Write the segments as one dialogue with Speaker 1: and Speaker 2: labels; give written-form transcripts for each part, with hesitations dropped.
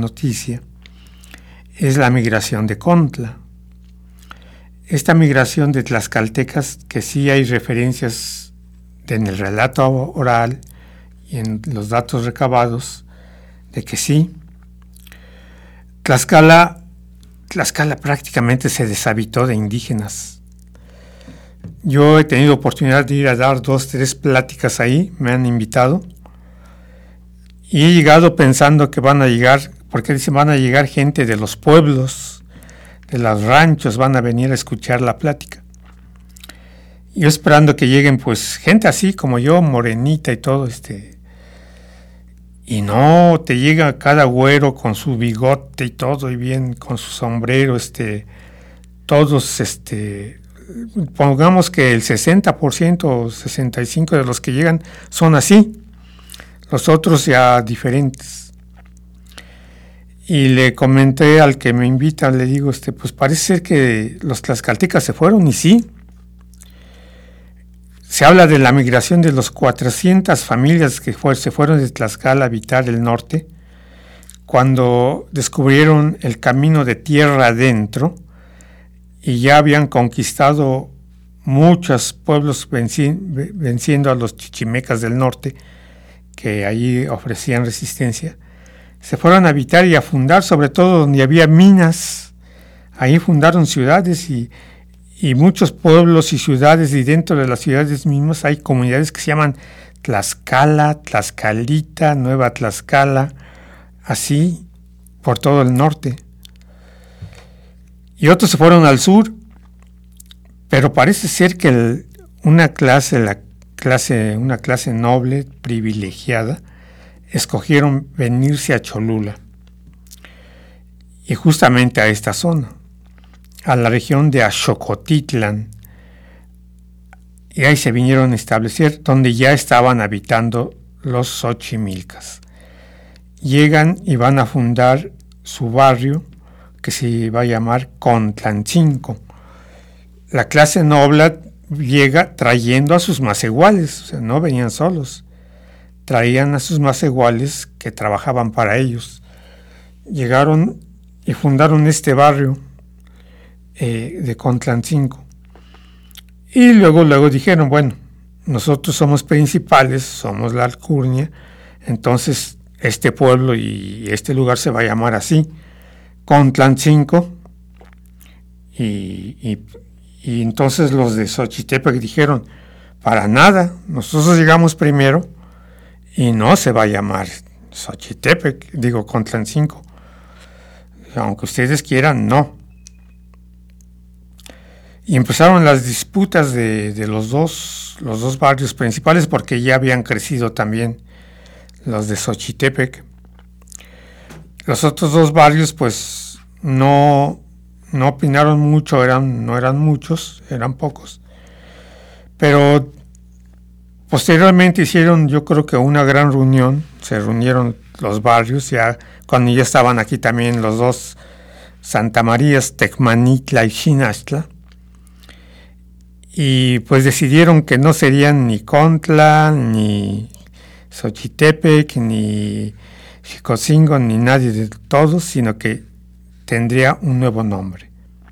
Speaker 1: noticia es la migración de Contla. Esta migración de tlaxcaltecas, que sí hay referencias en el relato oral y en los datos recabados, de que sí. Tlaxcala prácticamente se deshabitó de indígenas. Yo he tenido oportunidad de ir a dar 2, 3 pláticas ahí, me han invitado, y he llegado pensando que van a llegar, porque dicen van a llegar gente de los pueblos, de los ranchos, van a venir a escuchar la plática. Yo esperando que lleguen pues gente así como yo, morenita y todo, y no, te llega cada güero con su bigote y todo, y bien con su sombrero, todos, pongamos que el 60% o 65% de los que llegan son así, los otros ya diferentes. Y le comenté al que me invita, le digo, pues parece ser que los tlaxcaltecas se fueron, y sí. Se habla de la migración de los 400 familias que se fueron de Tlaxcala a habitar el norte, cuando descubrieron el camino de tierra adentro y ya habían conquistado muchos pueblos venciendo a los chichimecas del norte, que allí ofrecían resistencia. Se fueron a habitar y a fundar, sobre todo donde había minas. Ahí fundaron ciudades y muchos pueblos y ciudades, y dentro de las ciudades mismas hay comunidades que se llaman Tlaxcala, Tlaxcalita, Nueva Tlaxcala, así por todo el norte. Y otros se fueron al sur, pero parece ser que una clase noble, privilegiada, escogieron venirse a Cholula, y justamente a esta zona, a la región de Axocotitlan, y ahí se vinieron a establecer, donde ya estaban habitando los xochimilcas. Llegan y van a fundar su barrio, que se va a llamar Contlancinco. La clase noble llega trayendo a sus maseguales, o sea, no venían solos, traían a sus maseguales que trabajaban para ellos. Llegaron y fundaron este barrio de Contlancinco. Y luego dijeron, bueno, nosotros somos principales, somos la alcurnia, entonces este pueblo y este lugar se va a llamar así, Contlancinco. Y entonces los de Xochitepec dijeron, para nada, nosotros llegamos primero y no se va a llamar Xochitepec, digo Contlancinco. Aunque ustedes quieran, no. Y empezaron las disputas de los dos barrios principales, porque ya habían crecido también los de Xochitepec. Los otros 2 barrios pues no opinaron mucho, no eran muchos, eran pocos. Pero posteriormente hicieron, yo creo que una gran reunión, se reunieron los barrios, ya cuando ya estaban aquí también los 2 Santa Marías, Tecmanitla y Xinachtla, y pues decidieron que no serían ni Contla, ni Xochitepec, ni Xicocingo, ni nadie de todos, sino que tendría un nuevo nombre.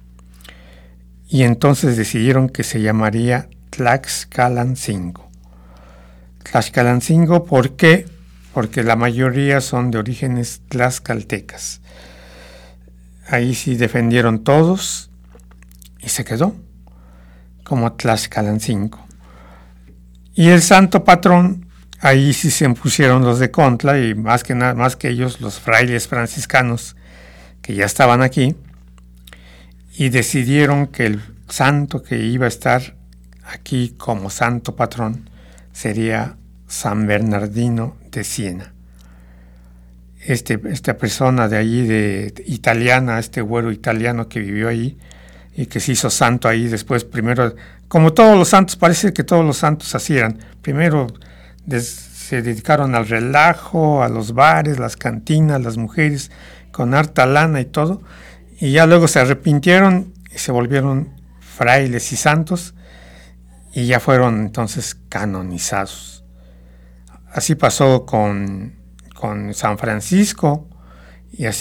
Speaker 1: Y entonces decidieron que se llamaría Tlaxcalancingo. Tlaxcalancingo, ¿por qué? Porque la mayoría son de orígenes tlaxcaltecas. Ahí sí defendieron todos y se quedó como Tlaxcalancingo. Y el santo patrón, ahí sí se impusieron los de Contla, y más que ellos, los frailes franciscanos que ya estaban aquí, y decidieron que el santo que iba a estar aquí como santo patrón sería San Bernardino de Siena. Esta persona de allí, de italiana, este güero italiano que vivió ahí y que se hizo santo ahí después, primero, como todos los santos, parece que todos los santos así eran. Primero se dedicaron al relajo, a los bares, las cantinas, las mujeres, con harta lana y todo, y ya luego se arrepintieron y se volvieron frailes y santos, y ya fueron entonces canonizados. Así pasó con San Francisco, y así